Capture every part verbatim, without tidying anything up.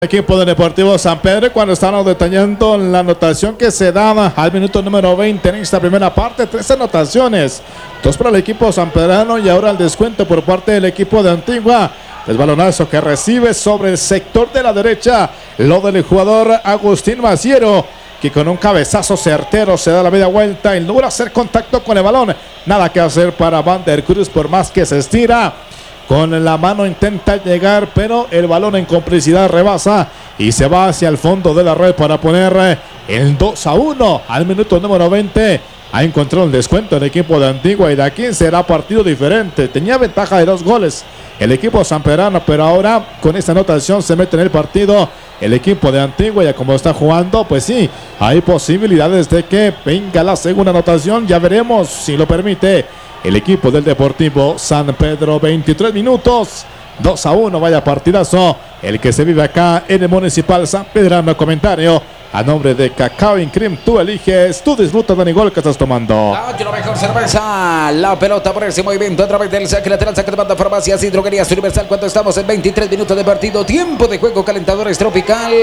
Equipo del Deportivo San Pedro, cuando estamos detallando la anotación que se daba al minuto número veinte en esta primera parte, tres anotaciones, dos para el equipo sanpedrano y ahora el descuento por parte del equipo de Antigua. El balonazo que recibe sobre el sector de la derecha, lo del jugador Agustín Maciero, que con un cabezazo certero se da la media vuelta y logra hacer contacto con el balón. Nada que hacer para Van der Cruz, por más que se estira. Con la mano intenta llegar, pero el balón en complicidad rebasa y se va hacia el fondo de la red para poner el dos a uno al minuto número veinte. Ha encontrado el descuento el equipo de Antigua y de aquí será partido diferente. Tenía ventaja de dos goles el equipo sanpedrano, pero ahora con esta anotación se mete en el partido el equipo de Antigua. Ya como está jugando, pues sí, hay posibilidades de que venga la segunda anotación. Ya veremos si lo permite el equipo del Deportivo San Pedro. Veintitrés minutos, dos a uno, vaya partidazo el que se vive acá en el Municipal San Pedrano. Comentario a nombre de Cacao and Cream, tú eliges, tú disfrutas de Nigol que estás tomando. Ah, la mejor cerveza, la pelota por ese movimiento a través del saque lateral, saque de banda, farmacias y droguerías Universal. Cuando estamos en veintitrés minutos de partido, tiempo de juego, calentadores tropical.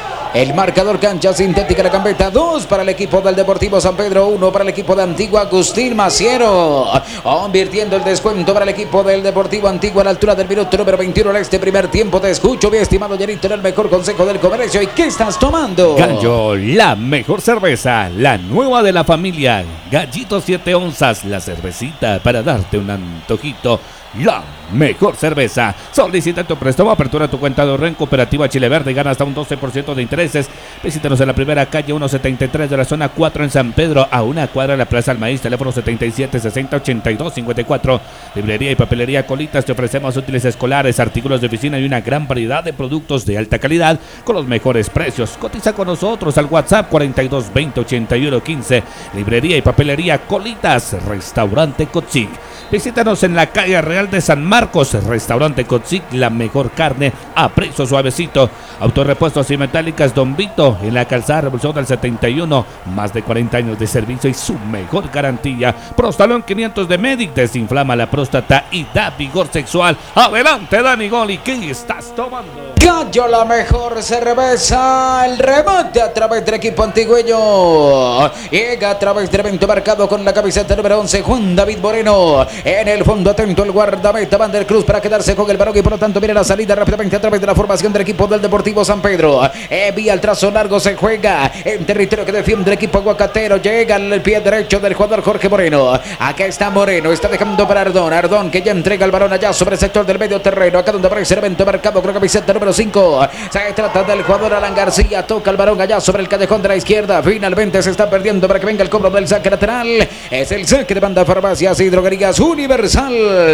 El marcador, cancha sintética, la gambeta, dos para el equipo del Deportivo San Pedro, uno para el equipo de Antigua. Agustín Maciero convirtiendo el descuento para el equipo del Deportivo Antigua a la altura del minuto número veintiuno en este primer tiempo. Te escucho, mi estimado Yerito, en el mejor consejo del comercio. ¿Y qué estás tomando? Gallo, la mejor cerveza, la nueva de la familia. Gallito siete onzas, la cervecita para darte un antojito. La mejor cerveza. Solicita tu préstamo, apertura tu cuenta de ahorro en Cooperativa Chile Verde y gana hasta un doce por ciento de intereses. Visítanos en la primera calle ciento setenta y tres de la zona cuatro en San Pedro, a una cuadra de la Plaza del Maíz. Teléfono setenta y siete, sesenta, ochenta y dos, cincuenta y cuatro. Librería y papelería Colitas. Te ofrecemos útiles escolares, artículos de oficina y una gran variedad de productos de alta calidad con los mejores precios. Cotiza con nosotros al WhatsApp cuarenta y dos, veinte, ochenta y uno, quince. Librería y papelería Colitas. Restaurante Cotzic. Visítanos en la calle Real de San Marcos, Restaurante Cotzic, la mejor carne a precio suavecito. Autorepuestos y metálicas Don Vito, en la calzada Revolución del setenta y uno, más de cuarenta años de servicio y su mejor garantía. Prostalón quinientos de Medic, desinflama la próstata y da vigor sexual. Adelante, Dani Goli, ¿qué estás tomando? Gallo, la mejor cerveza, el remate a través del equipo antigüeño. Llega a través del evento marcado con la camiseta número once, Juan David Moreno. En el fondo atento el guardameta Van der Cruz para quedarse con el balón y por lo tanto viene la salida rápidamente a través de la formación del equipo del Deportivo San Pedro. Eh, vía el trazo largo, se juega en territorio que defiende el equipo aguacatero. Llega al pie derecho del jugador Jorge Moreno. Acá está Moreno, está dejando para Ardón. Ardón que ya entrega el balón allá sobre el sector del medio terreno. Acá donde aparece el evento marcado con la camiseta número cinco. Se trata del jugador Alan García. Toca el balón allá sobre el callejón de la izquierda. Finalmente se está perdiendo para que venga el cobro del saque lateral. Es el saque de banda, farmacias y droguerías Universal.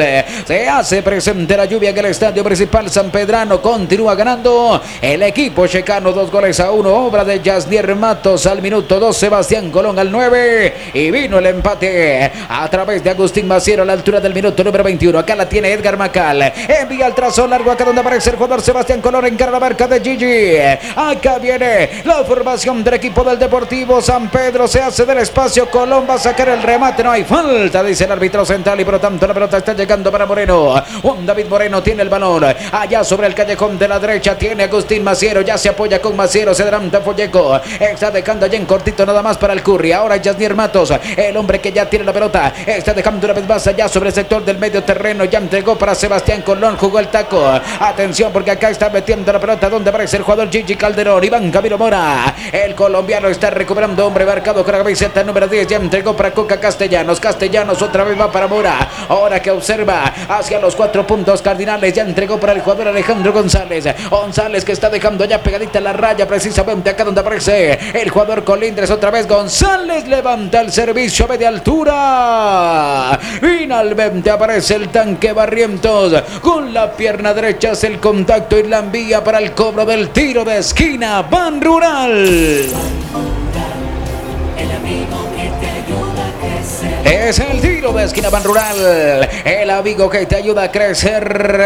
Se hace presente la lluvia en el estadio principal sanpedrano. Continúa ganando el equipo checano, dos goles a uno. Obra de Yasnier Matos al minuto dos, Sebastián Colón al nueve. Y vino el empate a través de Agustín Maciero a la altura del minuto número veintiuno. Acá la tiene Edgar Macal. Envía el trazo largo acá donde aparece el jugador Sebastián Colón. Encara la marca de Gigi. Acá viene la formación del equipo del Deportivo San Pedro. Se hace del espacio. Colón va a sacar el remate. No hay falta, dice el árbitro central. Y por lo tanto la pelota está llegando para Moreno. Juan David Moreno tiene el balón. Allá sobre el callejón de la derecha tiene Agustín Maciero. Ya se apoya con Maciero. Se adelanta Folleco. Está dejando allá en cortito nada más para el Curry. Ahora Yasnier Matos, el hombre que ya tiene la pelota. Está dejando una vez más allá sobre el sector del medio terreno. Ya entregó para Sebastián Colón. Jugó el taco. Atención porque acá está metiendo la pelota donde aparece el jugador Gigi Calderón. Iván Camilo Mora. El colombiano está recuperando. Hombre marcado con la camiseta número diez. Ya entregó para Coca Castellanos. Castellanos otra vez va para Mora. Ahora que observa hacia los cuatro puntos cardinales. Ya entregó para el jugador Alejandro González. González que está dejando ya pegadita la raya precisamente acá donde aparece el jugador Colindres. Otra vez González levanta el servicio a media altura. Finalmente aparece el tanque Barrientos. Con la pierna derecha hace el contacto y la envía para el cobro del tiro de esquina. Ban Rural. Es el tiro de esquina Ban Rural. El amigo que te ayuda a crecer.